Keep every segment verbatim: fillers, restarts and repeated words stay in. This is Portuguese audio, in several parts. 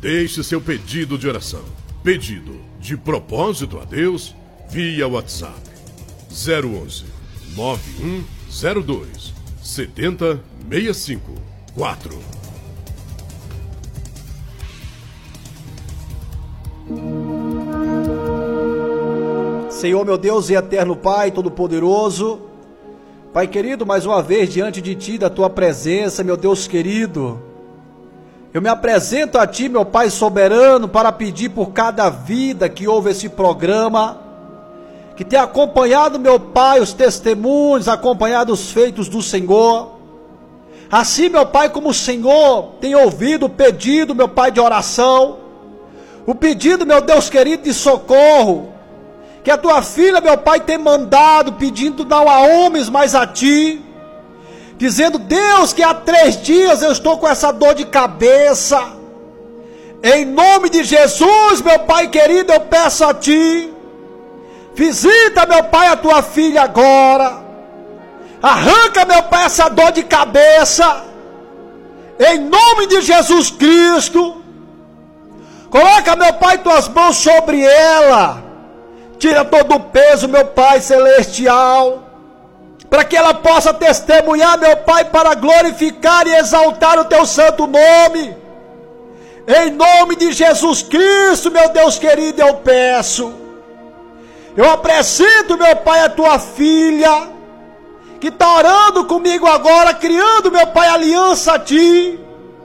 Deixe seu pedido de oração. Pedido de propósito a Deus via WhatsApp zero onze, nove um zero dois, sete zero seis cinco quatro. Senhor, meu Deus e eterno Pai Todo-Poderoso, Pai querido, mais uma vez diante de Ti, da Tua presença, meu Deus querido, eu me apresento a Ti, meu Pai soberano, para pedir por cada vida que ouve esse programa, que tem acompanhado, meu Pai, os testemunhos, acompanhado os feitos do Senhor. Assim, meu Pai, como o Senhor tem ouvido o pedido, meu Pai, de oração, o pedido, meu Deus querido, de socorro, que a Tua filha, meu Pai, tem mandado, pedindo não a homens, mas a Ti, dizendo: Deus, que há três dias eu estou com essa dor de cabeça, em nome de Jesus, meu Pai querido, eu peço a Ti, visita, meu Pai, a Tua filha agora, arranca, meu Pai, essa dor de cabeça, em nome de Jesus Cristo, coloca, meu Pai, Tuas mãos sobre ela, tira todo o peso, meu Pai celestial, para que ela possa testemunhar, meu Pai, para glorificar e exaltar o Teu santo nome, em nome de Jesus Cristo, meu Deus querido, eu peço, eu apresento, meu Pai, a Tua filha, que está orando comigo agora, criando, meu Pai, aliança a Ti,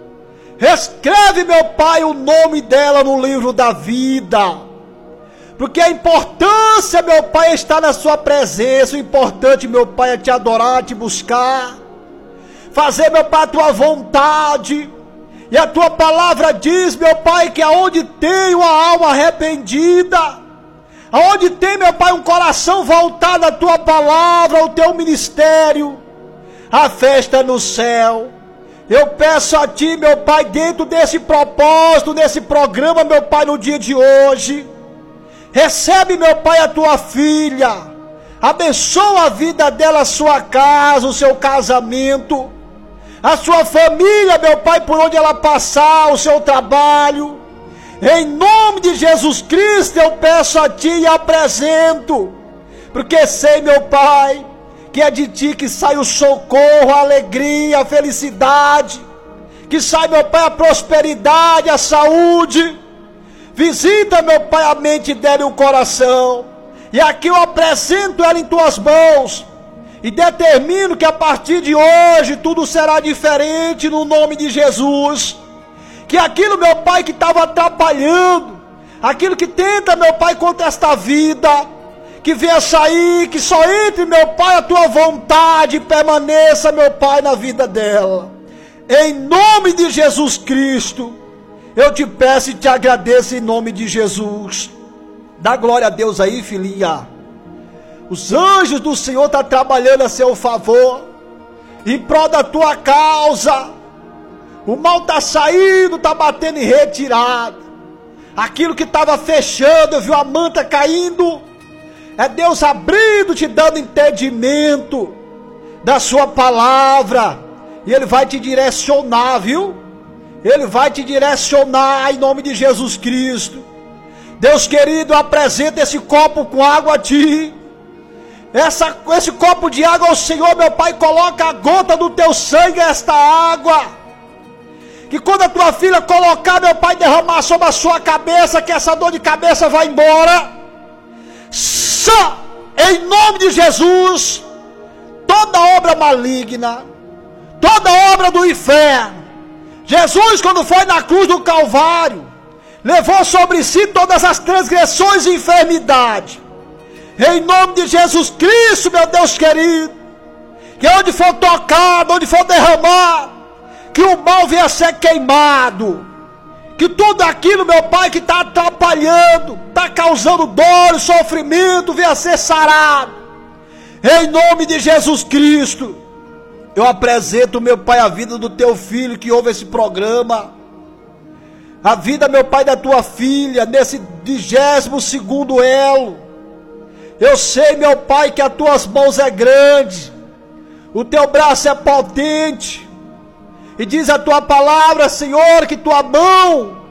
escreve, meu Pai, o nome dela no livro da vida, porque a importância, meu Pai, está na Sua presença. O importante, meu Pai, é Te adorar, Te buscar, fazer, meu Pai, a Tua vontade. E a Tua palavra diz, meu Pai, que aonde tem uma alma arrependida, aonde tem, meu Pai, um coração voltado à Tua palavra, ao Teu ministério, a festa no céu. Eu peço a Ti, meu Pai, dentro desse propósito, desse programa, meu Pai, no dia de hoje, recebe, meu Pai, a Tua filha, abençoa a vida dela, a sua casa, o seu casamento, a sua família, meu Pai, por onde ela passar, o seu trabalho, em nome de Jesus Cristo eu peço a Ti e apresento, porque sei, meu Pai, que é de Ti que sai o socorro, a alegria, a felicidade, que sai, meu Pai, a prosperidade, a saúde. Visita, meu Pai, a mente dela e o coração, e aqui eu apresento ela em Tuas mãos, e determino que a partir de hoje tudo será diferente no nome de Jesus, que aquilo, meu Pai, que estava atrapalhando, aquilo que tenta, meu Pai, contra esta vida, que venha sair, que só entre, meu Pai, a Tua vontade, e permaneça, meu Pai, na vida dela, em nome de Jesus Cristo. Eu Te peço e Te agradeço em nome de Jesus. Dá glória a Deus aí, filhinha. Os anjos do Senhor estão trabalhando a seu favor, em prol da tua causa. O mal está saindo, está batendo em retirada. Aquilo que estava fechando, eu vi a manta caindo. É Deus abrindo, te dando entendimento da Sua palavra. E Ele vai te direcionar, viu? Ele vai te direcionar em nome de Jesus Cristo. Deus querido, apresenta esse copo com água a Ti. Essa, esse copo de água ao Senhor, meu Pai, coloca a gota do Teu sangue nesta água. Que quando a Tua filha colocar, meu Pai, derramar sobre a sua cabeça, que essa dor de cabeça vai embora. Só em nome de Jesus, toda obra maligna, toda obra do inferno, Jesus, quando foi na cruz do Calvário, levou sobre si todas as transgressões e enfermidades. Em nome de Jesus Cristo, meu Deus querido, que onde for tocado, onde for derramado, que o mal venha a ser queimado, que tudo aquilo, meu Pai, que está atrapalhando, está causando dor e sofrimento, venha a ser sarado. Em nome de Jesus Cristo, eu apresento, meu Pai, a vida do Teu filho que ouve esse programa, a vida, meu Pai, da Tua filha, nesse vigésimo segundo elo. Eu sei, meu Pai, que as Tuas mãos é grande, o Teu braço é potente, e diz a Tua palavra, Senhor, que Tua mão